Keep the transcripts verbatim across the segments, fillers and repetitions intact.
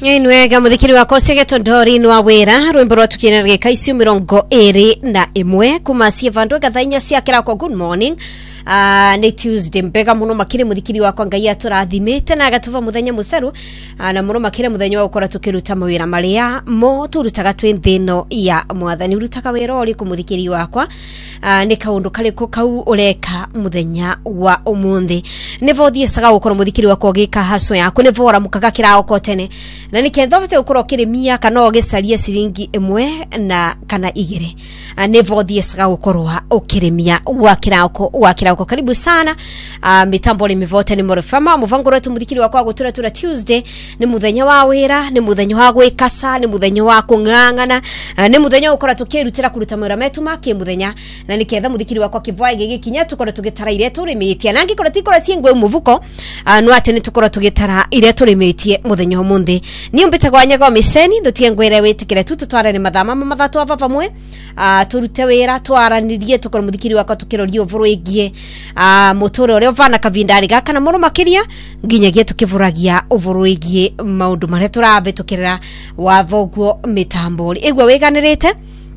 Inwega muthikiri wako segeto ndori nwa wera rwimbo rwa tukinere kaisi mirongo eri na imwe kuma sievando gathainya cia kirako. Good morning. Uh, ni Tuesday mbega muno makire muthikiri wako ngai aturathimite na agatuva muthenya muceru uh, na muno makire muthenya wa ukora tukiruta mawira maria mo turutaga twinthino ya mwathani urutaga wira uri ku muthikiri wakwa uh, ni kaundu kariko kau ureka muthenya wa umuthi nivo thiesaga ukora muthikiri wako gika haso yako nivo uramukaga kirao kotene na niketho vite ukora kirimia kana ogicaria ciringi imwe na kana igire uh, nivo thiesaga ukorwa ukirimia wa kirao wa kirao. Karibu sana uh, mitambo ni mivote ni morefama muvango wetu muthikiri wako gutura tura Tuesday ni muthenya wa wira ni muthenya wa gwikasa ni muthenya wa kungangana uh, ni muthenya ukora tukirutira kuruta mawira metu make muthenya na niketha muthikiri wako kivwa gigi kinya tukora tugitara ile turimitie nangi kora tikora ciengwe muvuko uh, no ate ni tukora tugitara ile turimitie muthenya omundi ni umbita gwanyaga miseni ndutie ngwere witikire tutu twarane mathama mathatu ava pamwe uh, turute wira twaranirie tukora muthikiri wako tukirorio vuru igie a uh, motoro ore vana kavindari gaka na muno makiria nginyagia tukivuragia uvuruigie maundu maria turave tukirira wathoguo mitambori egwa weganirite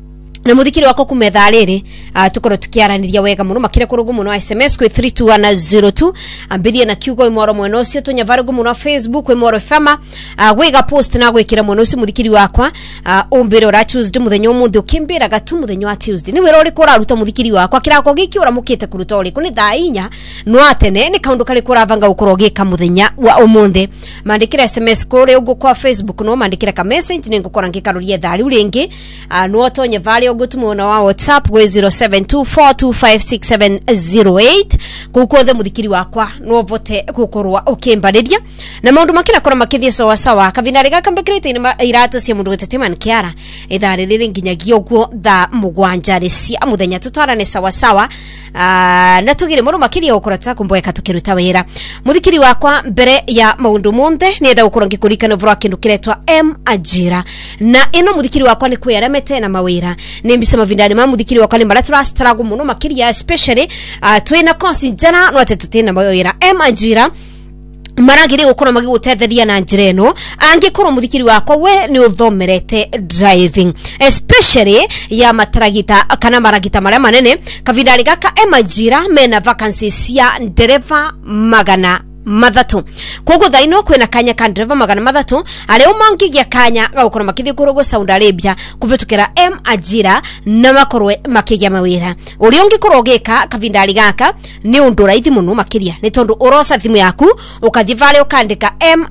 na muthikiri wako kumetha riri uh, tukoro tukiaraniria wega muno makire kurugu muno S M S kwe three two one zero two ambiria na kiugo imoro mweno cio tunyavarugu muno Facebook imoro fama uh, wega post na gwikira muno cio muthikiri wakwa uh, umbire ora Tuesday muthenya umuthi ukimbira gatu muthenya wa Tuesday ni wira uri kora ruta muthikiri wakwa kirako giki ura mukite kuruta uri kuni dainya no atene ni kaundu kali kora vanga ukoro gika muthenya wa umuthi mandikira S M S kore ugo kwa Facebook no mandikira ka message ni ngukora ngikarurie thari uringi uh, no tonye vale ogutumona wa WhatsApp we zero seven two four two five six seven zero eight kukwothe muthikiri wakwa no vote gukorwa ukimbariria na maundu makira kora makithie sawa sawa kavinari gaka mbekirite irato cia mundu gutatimani kiara ithari riri nginyagia ogwo tha mugwanjari cia muthenya tutwarane sawa sawa uh, na tugire muno makiria ukora takumboeka tukiruta wira muthikiri wakwa mbere ya maundu monthe ni enda ukora ngikurikana vura kindu kiretwa M Ajira na ino muthikiri wakwa ni kweramete na mawira ni mbisema vindani ma muthikiri wakwa ni mara turastrago muno makiria especially uh, twina consider no atetutena mawira M Ajira maragire gukora magi gutetheria na njireno angikoro muthikiri wakwa we ni uthomerete driving especially ya mataragita kana maragita maria manene kavindari gaka M Ajira mena vacancies ya dereva magana mathatu kogo thaino kwena kanya ka driver magana mathatu ari umangigia kanya gukora makithi kurugo Saudi Arabia kuvitukira M Ajira na makorwe makigia mawira uri ungikorwo gika kavindari gaka ni undu raithi muno makiria ni tondu urosa thimu yaku ukathi vale ukandika m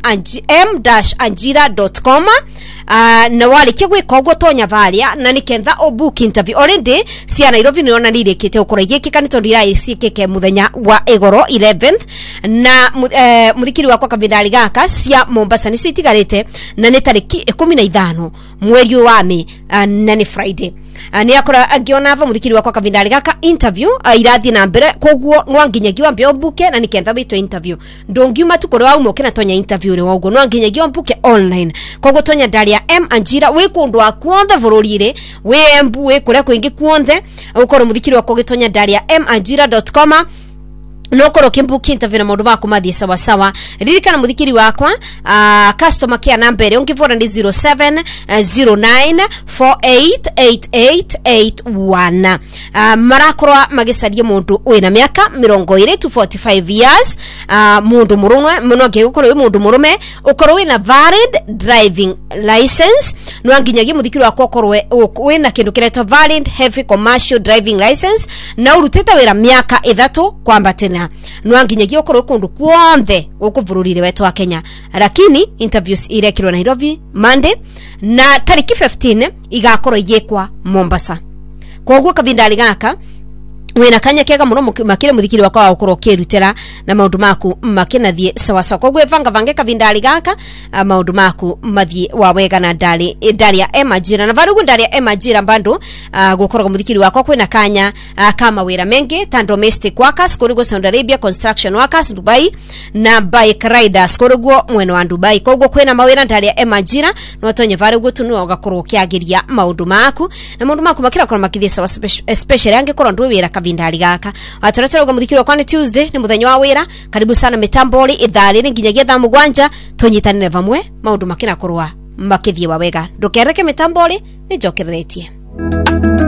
ajira dot com uh, na wali kigwe kogo tonya valia na nikentha o book interview already cia Nairobi ni ona nirikite ukora igiki kani tondu ira icikike muthenya wa egoro eleventh na uh, muthikiri wakwa kavindari gaka cia Mombasa ni citigarite na ni tariki ikumi na ithano mweri wa Mei uh, na ni Friday uh, ni akora agiona ava muthikiri wakwa kavindari gaka interview uh, irathi na mbere koguo nwanginyagi wa mbio mbuke na nikentha bito interview ndongiuma tukoro au mokena tonya interview re wogo nwanginyagi wa mbuke online koguo tonya ndari ya M Ajira we kundu akwonde vororire we embu we kure kwingi kwonde ukoro muthikiri wakwa gitonya ndari ya m ajira dot com no koro kimbuki interview na maundu maku mathie sawa sawa ririkana muthikiri wakwa uh, customer care number ungivora ni zero seven zero nine four eight eight eight eight one uh, marakorwa magicaria mundu wina miaka mirongo iri to forty five years uh, mundu murume muno ngegukoro wi mundu murume ukoro wina valid driving license no anginyagia muthikiri wakwa ukorwe wina kindu kiretwa valid heavy commercial driving license na urutete wira miaka ithatu kwambatena nwanginyagia ukoro kundu kwonde ukuvururire wetu wa Kenya lakini interviews irekirwa Nairobi Monday na tariki fifteen igakoro igekwa Mombasa koguo kavindari gaka wena kanya kega muno makire muthikiri wakwa ukoro kirutera na maundu maku makinathie sawa sawa koguo vanga vange kavindari gaka uh, maundu maku mathie wawega na ndari ndari ya M Ajira na varugu ndari ya M Ajira bandu uh, gukoroga muthikiri wakwa kwena kanya uh, kama wira mengi ta domestic workers kurugo Saudi Arabia, construction workers Dubai na bike riders kurugo mweno wa Dubai koguo kwena mawira ndari ya M Ajira no tonye varugu tunu ugakorwo kiagiria maundu maku na maundu maku makira kora makithie sawa especially ange kora ndu wira kavindari gaka atoretera uga muthikiro kwa ni Tuesday ni muthenya wa wira karibu sana mitambori ithari ni nginyagia thaa mugwanja tunyitanire vamwe maundu makina kurwa makithie wawega ndukereke mitambori ni njokereretie